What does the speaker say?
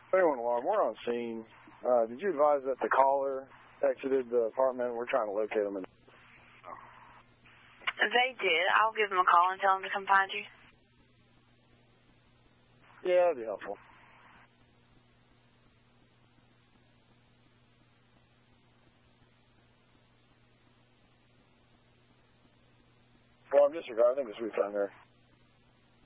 311 alarm, we're on scene. Did you advise that the caller exited the apartment? We're trying to locate them. They did. I'll give them a call and tell them to come find you. Yeah, that'd be helpful. Well, I'm disregarding. I think it's we found there.